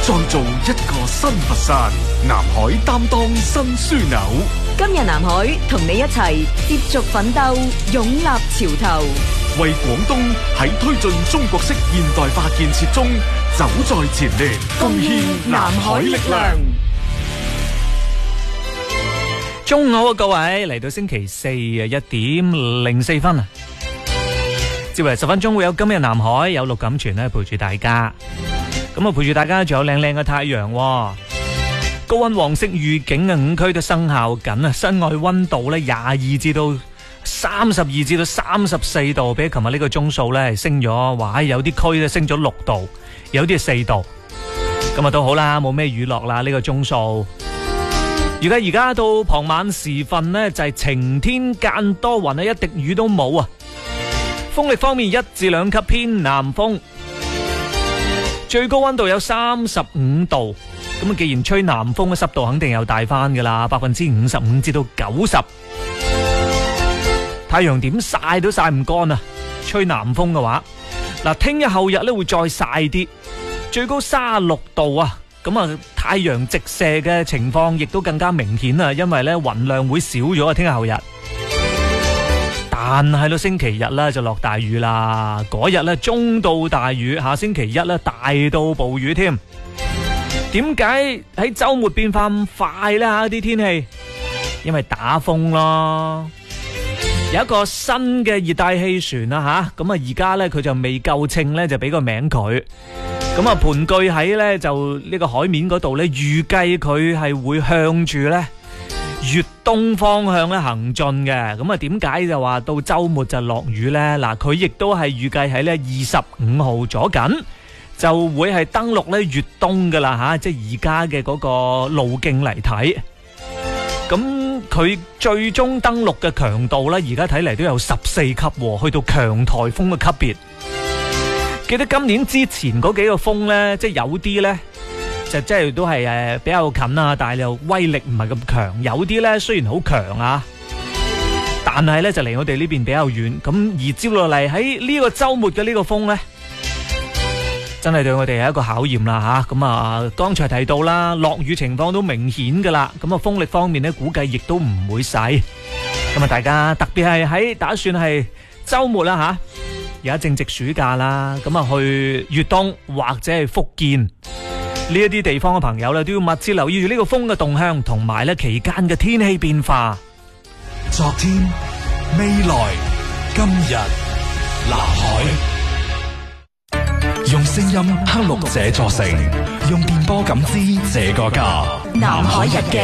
再造一個新佛山，南海擔當新樞紐。 今日南海同你一齊接續奮鬥，勇立潮頭， 為廣東喺推進中國式現代化建設中走在前列，貢獻南海力量。 中午好啊，各位，嚟到星期四1點04分啊，接嚟10分鐘會有今日南海，有陸錦全咧陪住大家。咁啊，陪住大家仲有靚靚嘅太陽，高溫黃色預警啊，5區都生效緊啊，室外溫度咧22至到32至到34度，比琴日呢個鐘數咧升咗，哇！有啲區咧升咗6度，有啲係4度。咁啊都好啦，冇咩雨落啦呢個鐘數。而家到傍晚時分呢，就係晴天間多雲啊，一滴雨都冇啊。風力方面1至2級偏南風，最高溫度有35度。咁啊，既然吹南風，濕度肯定又大翻噶啦，55%至到90%。太陽點曬都曬唔乾啊！吹南風嘅話，嗱，聽日後日咧會再曬啲，最高36度啊！咁啊，太陽直射嘅情況亦都更加明顯啊，因為咧雲量會少咗啊，聽日後日。但係到星期日咧就落大雨啦，嗰日咧中到大雨，下星期一咧大到暴雨添。點解喺周末變化咁快咧？啲天氣，因為打風咯。有一個新嘅熱帶氣旋啊吓，咁啊而家咧佢就未夠稱咧，就俾個名佢。咁啊盤踞喺咧就呢個海面嗰度咧，預計佢係會向住咧越東方向咧行進嘅。咁啊點解就話到周末就落雨咧？嗱，佢亦都係預計喺咧25號左緊就會係登陸咧越東噶啦吓，即係而家嘅嗰個路徑嚟睇。咁佢最終登陸嘅強度咧，而家睇嚟都有14級，去到強颱風嘅級別。記得今年之前嗰幾個風咧，即係有啲咧就即係都係比較近啊，但係又威力唔係咁強。有啲咧雖然好強啊，但係咧就離我哋呢邊比較遠。咁而接落嚟喺呢個週末嘅呢個風咧，真係對我哋係一個考驗啦吓。咁啊，剛才提到啦，落雨情況都明顯噶啦。咁啊，風力方面咧，估計亦都唔會細。咁啊，大家特別係喺打算係週末啦吓。而家正值暑假啦，咁啊去粵東或者係福建呢一啲地方嘅朋友咧，都要密切留意住呢個風嘅動向，同埋咧期間嘅天氣變化。 昨天、未來、今日，南海，用聲音刻錄這座城，用電波感知這個家。 南海日記。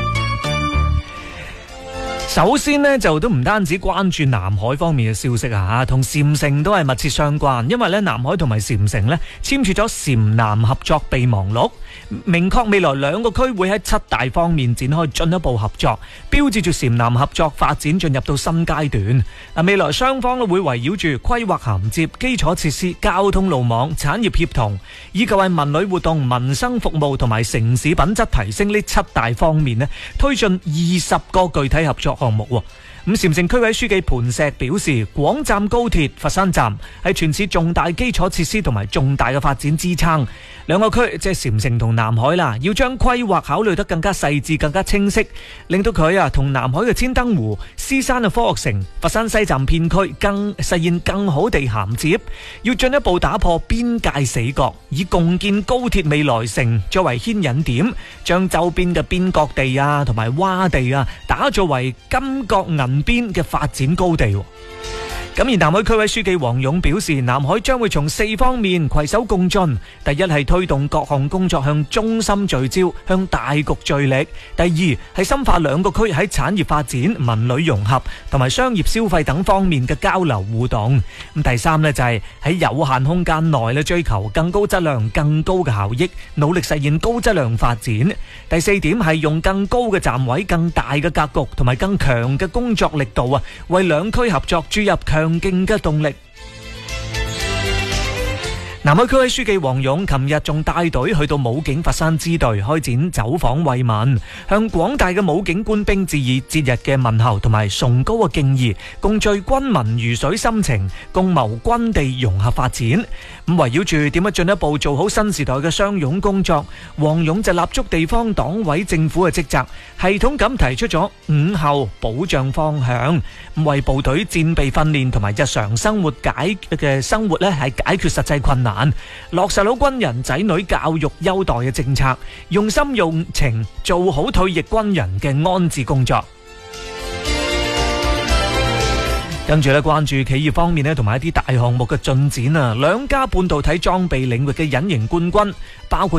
首先呢，就都唔單止關注南海方面嘅消息啊，同禪城都係密切相關，因為咧南海同埋禪城咧簽署咗禪南合作備忘錄，明確未來兩個區會喺7大方面展開進一步合作，標誌住禪南合作發展進入到新階段。未來雙方咧會圍繞住規劃銜接、基礎設施、交通路網、產業協同，以及為文旅活動、民生服務同埋城市品質提升呢7大方面咧，推進20個具體合作項目。咁禪城區委書記盤石表示，廣湛高鐵佛山站係全市重大基礎設施同埋重大嘅發展支撐。兩個區即係禪城同南海啦，要將規劃考慮得更加細緻、更加清晰，令到佢同南海嘅千燈湖、獅山嘅科學城、佛山西站片區實現更好地銜接。要進一步打破邊界死角，以共建高鐵未來城作為牽引點，將周邊嘅邊角地同埋窪地打造為金角銀邊嘅發展高地。咁而南海區委書記黃勇表示，南海將會從4方面攜手共進。第一係推動各項工作向中心聚焦，向大局聚力。第二係深化兩個區喺產業發展、文旅融合同埋商業消費等方面嘅交流互動。咁第三呢，就係喺有限空間內咧追求更高質量、更高嘅效益，努力實現高質量發展。第四點係用更高嘅站位、更大嘅格局同埋更強嘅工作力度為兩區合作注入強勁嘅動力。 南海區委書記王勇琴日仲帶隊去到武警佛山支隊開展走訪慰問，向廣大嘅武警官兵致以節日嘅問候同埋崇高嘅敬意，共聚軍民如水心情，共謀軍地融合發展。咁圍繞住點樣進一步做好新時代嘅相擁工作，王勇就立足地方黨委政府嘅職責，系統咁提出咗5後保障方向，為部隊戰備訓練同埋日常生活係解決實際困難，落實好軍人仔女教育優待嘅政策，用心用情做好退役軍人嘅安置工作。跟住咧，關注企業方面咧，同埋一啲大項目嘅進展啊，兩家半導體裝備領域嘅隱形冠軍，包括